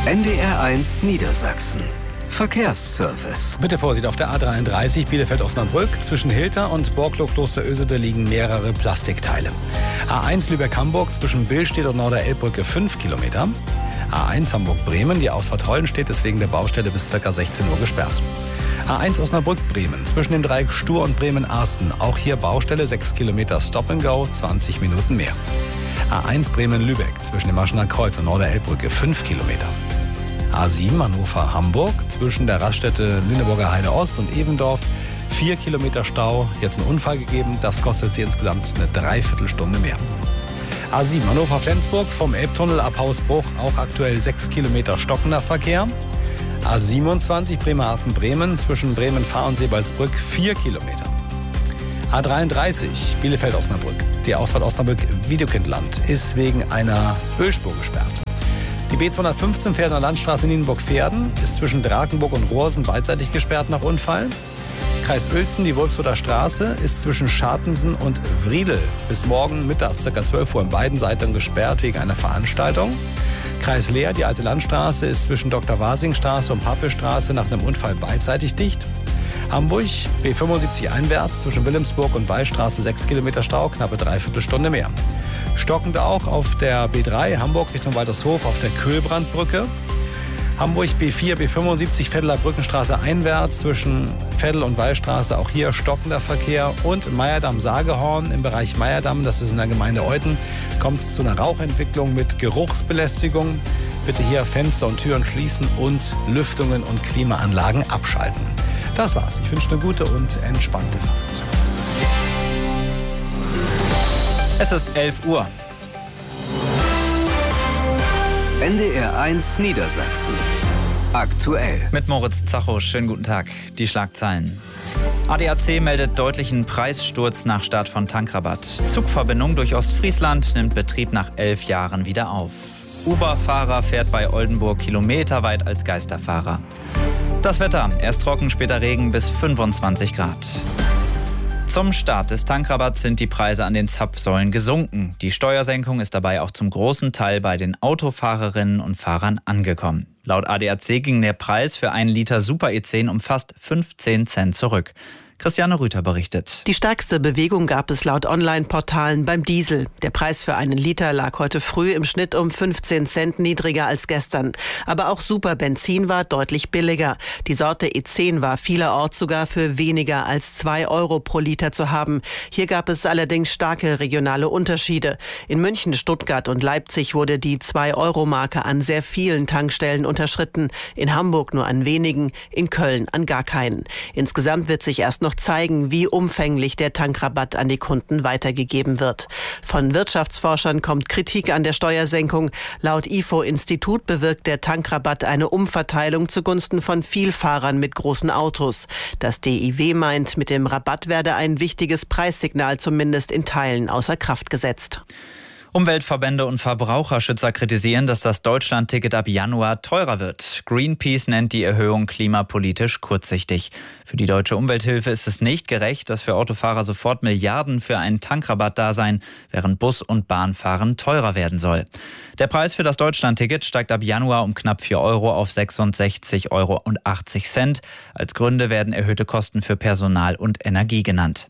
NDR1 Niedersachsen. Verkehrsservice. Bitte Vorsicht, auf der A33 Bielefeld-Osnabrück zwischen Hilter und Borklow-Kloster-Ösede liegen mehrere Plastikteile. A1 Lübeck-Hamburg zwischen Billstedt und Norder-Elbbrücke 5 Kilometer. A1 Hamburg-Bremen, die Ausfahrt Hollenstedt ist wegen der Baustelle bis ca. 16 Uhr gesperrt. A1 Osnabrück-Bremen zwischen dem Dreieck Stur und Bremen-Arsten. Auch hier Baustelle, 6 Kilometer Stop and Go, 20 Minuten mehr. A1 Bremen-Lübeck zwischen dem Maschener Kreuz und Norder-Elbbrücke 5 Kilometer. A7 Hannover-Hamburg zwischen der Raststätte Lüneburger Heide Ost und Evendorf 4 Kilometer Stau. Jetzt ein Unfall gegeben, das kostet Sie insgesamt eine Dreiviertelstunde mehr. A7 Hannover-Flensburg vom Elbtunnel ab Hausbruch auch aktuell 6 Kilometer stockender Verkehr. A27 Bremerhaven-Bremen zwischen Bremen-Fahr und Sebalsbrück 4 Kilometer. A33 Bielefeld-Osnabrück. Die Ausfahrt Osnabrück-Wiedekindland ist wegen einer Ölspur gesperrt. Die B215 Pferdener Landstraße Nienburg-Pferden ist zwischen Drakenburg und Rohrsen beidseitig gesperrt nach Unfall. Kreis Uelzen, die Wolfsroder Straße, ist zwischen Schartensen und Wriedel bis morgen Mittag ca. 12 Uhr in beiden Seiten gesperrt wegen einer Veranstaltung. Kreis Leer, die alte Landstraße, ist zwischen Dr. Wasing-Straße und Pappelstraße nach einem Unfall beidseitig dicht. Hamburg, B75 einwärts zwischen Wilhelmsburg und Wallstraße 6 Kilometer Stau, knappe Dreiviertelstunde mehr. Stockend auch auf der B3 Hamburg Richtung Waltershof auf der Köhlbrandbrücke. Hamburg B4, B75 Veddeler Brückenstraße einwärts zwischen Veddel und Wallstraße. Auch hier stockender Verkehr. Und Meyerdamm-Sagehorn im Bereich Meyerdamm, das ist in der Gemeinde Euthen, kommt es zu einer Rauchentwicklung mit Geruchsbelästigung. Bitte hier Fenster und Türen schließen und Lüftungen und Klimaanlagen abschalten. Das war's. Ich wünsche eine gute und entspannte Fahrt. Es ist 11 Uhr. NDR1 Niedersachsen. Aktuell. Mit Moritz Zacho. Schönen guten Tag. Die Schlagzeilen. ADAC meldet deutlichen Preissturz nach Start von Tankrabatt. Zugverbindung durch Ostfriesland nimmt Betrieb nach 11 Jahren wieder auf. Uber-Fahrer fährt bei Oldenburg kilometerweit als Geisterfahrer. Das Wetter. Erst trocken, später Regen bis 25 Grad. Zum Start des Tankrabatts sind die Preise an den Zapfsäulen gesunken. Die Steuersenkung ist dabei auch zum großen Teil bei den Autofahrerinnen und Fahrern angekommen. Laut ADAC ging der Preis für 1 Liter Super E10 um fast 15 Cent zurück. Christiane Rüther berichtet. Die stärkste Bewegung gab es laut Online-Portalen beim Diesel. Der Preis für 1 Liter lag heute früh im Schnitt um 15 Cent niedriger als gestern. Aber auch Superbenzin war deutlich billiger. Die Sorte E10 war vielerorts sogar für weniger als 2 Euro pro Liter zu haben. Hier gab es allerdings starke regionale Unterschiede. In München, Stuttgart und Leipzig wurde die 2-Euro-Marke an sehr vielen Tankstellen unterschritten. In Hamburg nur an wenigen, in Köln an gar keinen. Insgesamt wird sich erst noch zeigen, wie umfänglich der Tankrabatt an die Kunden weitergegeben wird. Von Wirtschaftsforschern kommt Kritik an der Steuersenkung. Laut IFO-Institut bewirkt der Tankrabatt eine Umverteilung zugunsten von Vielfahrern mit großen Autos. Das DIW meint, mit dem Rabatt werde ein wichtiges Preissignal zumindest in Teilen außer Kraft gesetzt. Umweltverbände und Verbraucherschützer kritisieren, dass das Deutschland-Ticket ab Januar teurer wird. Greenpeace nennt die Erhöhung klimapolitisch kurzsichtig. Für die Deutsche Umwelthilfe ist es nicht gerecht, dass für Autofahrer sofort Milliarden für einen Tankrabatt da seien, während Bus- und Bahnfahren teurer werden soll. Der Preis für das Deutschland-Ticket steigt ab Januar um knapp 4 Euro auf 66,80 Euro. Als Gründe werden erhöhte Kosten für Personal und Energie genannt.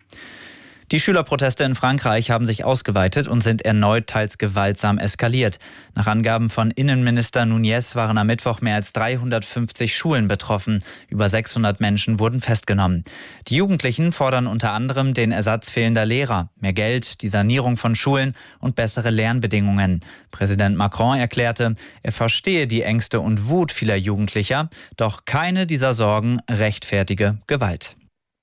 Die Schülerproteste in Frankreich haben sich ausgeweitet und sind erneut teils gewaltsam eskaliert. Nach Angaben von Innenminister Nunez waren am Mittwoch mehr als 350 Schulen betroffen. Über 600 Menschen wurden festgenommen. Die Jugendlichen fordern unter anderem den Ersatz fehlender Lehrer, mehr Geld, die Sanierung von Schulen und bessere Lernbedingungen. Präsident Macron erklärte, er verstehe die Ängste und Wut vieler Jugendlicher, doch keine dieser Sorgen rechtfertige Gewalt.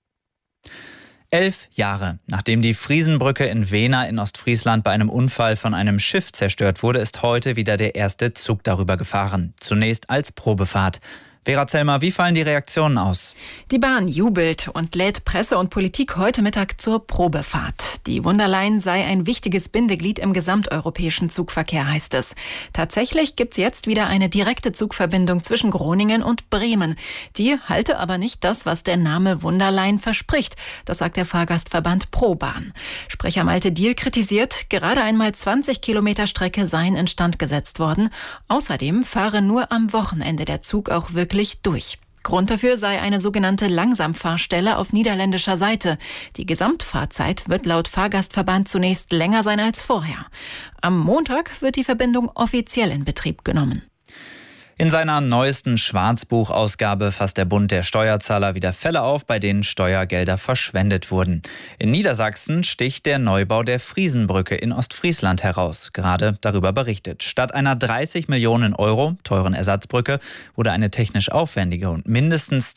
11 Jahre, nachdem die Friesenbrücke in Wehna in Ostfriesland bei einem Unfall von einem Schiff zerstört wurde, ist heute wieder der erste Zug darüber gefahren. Zunächst als Probefahrt. Vera Zellmer, wie fallen die Reaktionen aus? Die Bahn jubelt und lädt Presse und Politik heute Mittag zur Probefahrt. Die Wunderline sei ein wichtiges Bindeglied im gesamteuropäischen Zugverkehr, heißt es. Tatsächlich gibt es jetzt wieder eine direkte Zugverbindung zwischen Groningen und Bremen. Die halte aber nicht das, was der Name Wunderline verspricht. Das sagt der Fahrgastverband ProBahn. Sprecher Malte Diehl kritisiert, gerade einmal 20 Kilometer Strecke seien instand gesetzt worden. Außerdem fahre nur am Wochenende der Zug auch wirklich durch. Grund dafür sei eine sogenannte Langsamfahrstelle auf niederländischer Seite. Die Gesamtfahrzeit wird laut Fahrgastverband zunächst länger sein als vorher. Am Montag wird die Verbindung offiziell in Betrieb genommen. In seiner neuesten Schwarzbuchausgabe fasst der Bund der Steuerzahler wieder Fälle auf, bei denen Steuergelder verschwendet wurden. In Niedersachsen sticht der Neubau der Friesenbrücke in Ostfriesland heraus. Gerade darüber berichtet. Statt einer 30 Millionen Euro teuren Ersatzbrücke wurde eine technisch aufwendige und mindestens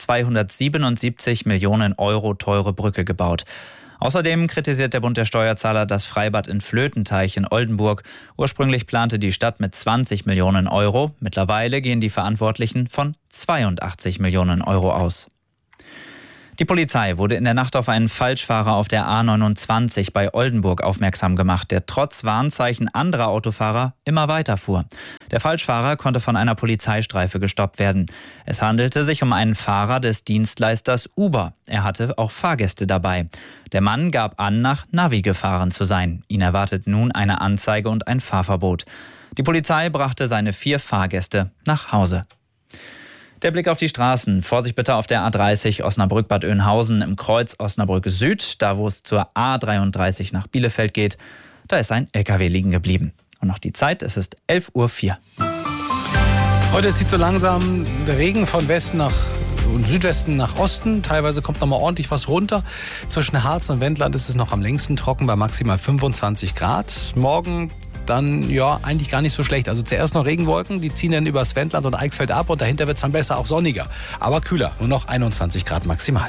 277 Millionen Euro teure Brücke gebaut. Außerdem kritisiert der Bund der Steuerzahler das Freibad in Flötenteich in Oldenburg. Ursprünglich plante die Stadt mit 20 Millionen Euro. Mittlerweile gehen die Verantwortlichen von 82 Millionen Euro aus. Die Polizei wurde in der Nacht auf einen Falschfahrer auf der A29 bei Oldenburg aufmerksam gemacht, der trotz Warnzeichen anderer Autofahrer immer weiter fuhr. Der Falschfahrer konnte von einer Polizeistreife gestoppt werden. Es handelte sich um einen Fahrer des Dienstleisters Uber. Er hatte auch Fahrgäste dabei. Der Mann gab an, nach Navi gefahren zu sein. Ihn erwartet nun eine Anzeige und ein Fahrverbot. Die Polizei brachte seine 4 Fahrgäste nach Hause. Der Blick auf die Straßen. Vorsicht bitte auf der A30 Osnabrück-Bad Oeynhausen im Kreuz Osnabrück Süd. Da, wo es zur A33 nach Bielefeld geht, da ist ein LKW liegen geblieben. Und noch die Zeit, es ist 11:04 Uhr. Heute zieht so langsam der Regen von Westen und Südwesten nach Osten. Teilweise kommt noch mal ordentlich was runter. Zwischen Harz und Wendland ist es noch am längsten trocken bei maximal 25 Grad. Morgen dann ja eigentlich gar nicht so schlecht. Also zuerst noch Regenwolken, die ziehen dann übers Wendland und Eichsfeld ab und dahinter wird es dann besser, auch sonniger. Aber kühler, nur noch 21 Grad maximal.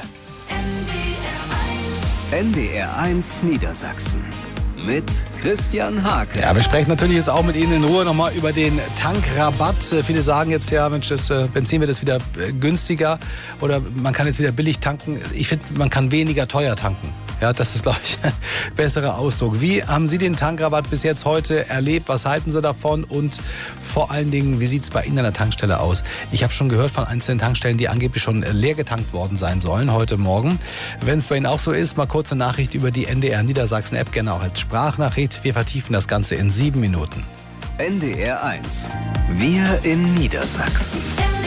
NDR1 Niedersachsen mit Christian Hake. Ja, wir sprechen natürlich jetzt auch mit Ihnen in Ruhe nochmal über den Tankrabatt. Viele sagen jetzt ja, Mensch, das Benzin wird jetzt wieder günstiger oder man kann jetzt wieder billig tanken. Ich finde, man kann weniger teuer tanken. Ja, das ist, glaube ich, ein besserer Ausdruck. Wie haben Sie den Tankrabatt bis jetzt heute erlebt? Was halten Sie davon? Und vor allen Dingen, wie sieht es bei Ihnen an der Tankstelle aus? Ich habe schon gehört von einzelnen Tankstellen, die angeblich schon leer getankt worden sein sollen heute Morgen. Wenn es bei Ihnen auch so ist, mal kurze Nachricht über die NDR Niedersachsen App, gerne auch als Sprachnachricht. Wir vertiefen das Ganze in 7 Minuten. NDR1. Wir in Niedersachsen.